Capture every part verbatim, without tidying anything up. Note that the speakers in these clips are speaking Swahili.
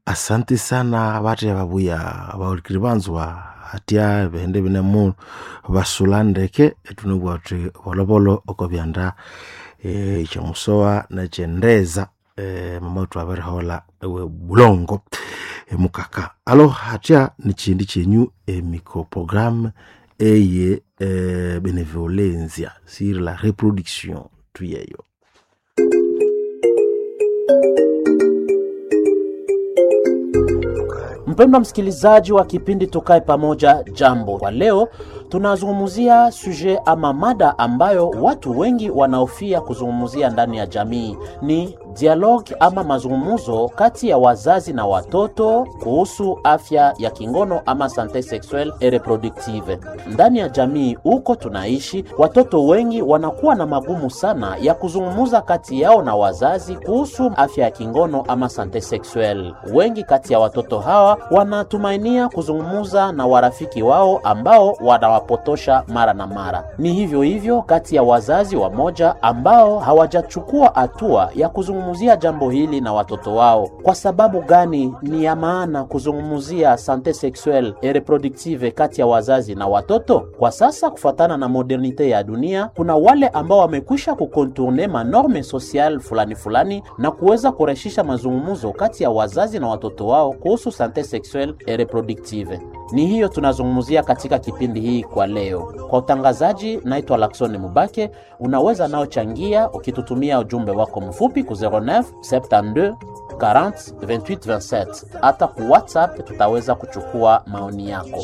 Asante sana bate babuya abaurikiribanzwa hatia bende bine mu basulandeke etunubwate bolobolo okobyanda eh chamusoa na chendeza eh mama twabere hola ewe bulongo e mukaka alo hatia ni chindi chenyu e microprogramme eye eh benevolencia sur la reproduction tuyeyo. Mpendwa msikilizaji wa kipindi Tukae Pamoja, jambo. Kwa leo tunazungumzia suje ama mada ambayo watu wengi wanaofia kuzungumzia ndani ya jamii. Ni dialogue ama mazungumzo kati ya wazazi na watoto kuhusu afya ya kingono ama sante sexuelle et reproductive. Ndani ya jamii huko tunaishi, watoto wengi wanakuwa na magumu sana ya kuzungumza kati yao na wazazi kuhusu afya ya kingono ama sante sexuelle. Wengi kati ya watoto hawa wanatumainia kuzungumza na warafiki wao ambao wanawapotosha mara na mara. Ni hivyo hivyo kati ya wazazi wamoja ambao hawajachukua hatua ya kuzungumzia jambo hili na watoto wao. Kwa sababu gani ni ya maana kuzungumzia sante sexuelle et reproductive kati ya wazazi na watoto? Kwa sasa kufuatana na modernite ya dunia, kuna wale ambao wamekwisha kukontourner manorme social fulani fulani na kuweza kureshisha mazungumzo kati ya wazazi na watoto wao kuhusu sante sexuelle et reproductive. Ni hiyo tunazungumzia katika kipindi hii kwa leo. Kwa utangazaji naitwa Laksoni Mubake. Unaweza nao changia ukitutumia ujumbe wako mfupi ku zero neuf sept-deux quarante vingt-huit vingt-sept. Hata ku WhatsApp tutaweza kuchukua maoni yako.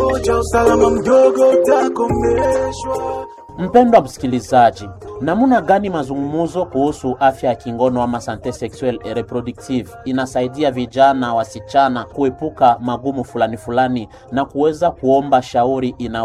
Mpendwa msikilizaji, namuna gani mazungumzo kuhusu afya ya kingono ama sante sexuelle et reproductive inasaidia vijana wasichana kuepuka magumu fulani fulani na kuweza kuomba shauri ina